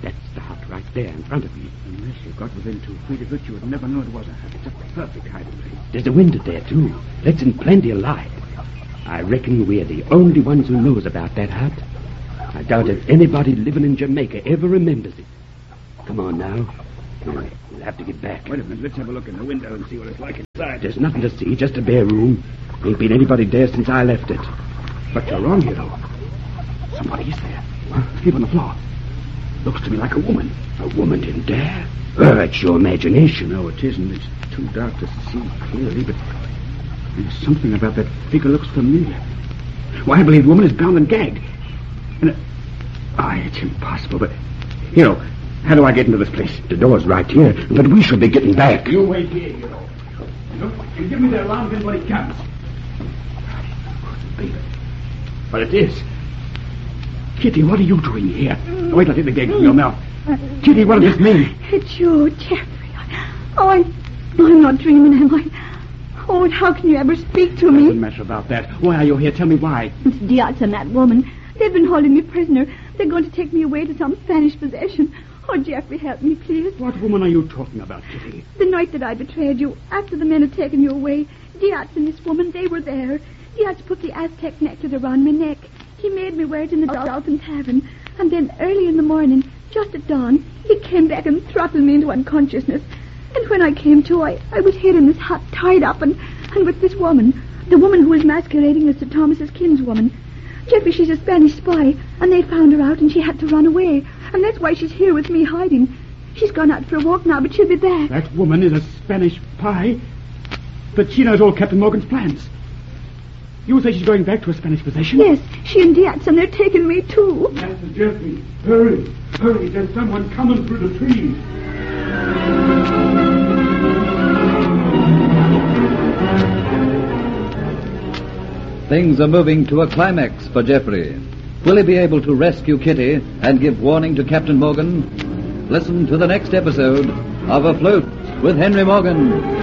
That's the hut right there in front of you. Unless you got within 2 feet of it, you would never know it was a hut. It's a perfect hiding place. There's a window there, too. Lets in plenty of light. I reckon we're the only ones who knows about that hut. I doubt if anybody living in Jamaica ever remembers it. Come on now. We'll have to get back. Wait a minute. Let's have a look in the window and see what it's like inside. There's nothing to see, just a bare room. Ain't been anybody there since I left it. But you're wrong, you know. Somebody is there. Asleep on the floor. Looks to me like a woman. A woman in there? That's your imagination. No, it isn't. It's too dark to see clearly, but there's something about that figure looks familiar. Why, I believe the woman is bound and gagged. And it's impossible, but... You know, how do I get into this place? The door's right here, but we should be getting back. You wait here, you know. Look, and give me the alarm then when he comes. Couldn't be it. But it is. Kitty, what are you doing here? Wait till I take the gag from your mouth. Kitty, what does this mean? It's you, Jeffrey. I'm not dreaming, am I? Oh, and how can you ever speak to me? Doesn't matter about that. Why are you here? Tell me why. It's Diaz and that woman. They've been holding me prisoner. They're going to take me away to some Spanish possession. Oh, Jeffrey, help me, please. What woman are you talking about, Kitty? The night that I betrayed you, after the men had taken you away, Diaz and this woman, they were there. Diaz put the Aztec necklace around my neck. He made me wear it in the Dolphin Tavern. And then early in the morning, just at dawn, he came back and throttled me into unconsciousness. And when I came to, I was here in this hut, tied up, and with this woman. The woman who was masquerading as Sir Thomas's kinswoman. Jeffrey, she's a Spanish spy, and they found her out, and she had to run away. And that's why she's here with me hiding. She's gone out for a walk now, but she'll be back. That woman is a Spanish spy? But she knows all Captain Morgan's plans. You say she's going back to a Spanish possession? Yes, she and Diaz, and they're taking me, too. Master Jeffrey, hurry, hurry. There's someone coming through the trees. Things are moving to a climax for Jeffrey. Will he be able to rescue Kitty and give warning to Captain Morgan? Listen to the next episode of Afloat with Henry Morgan.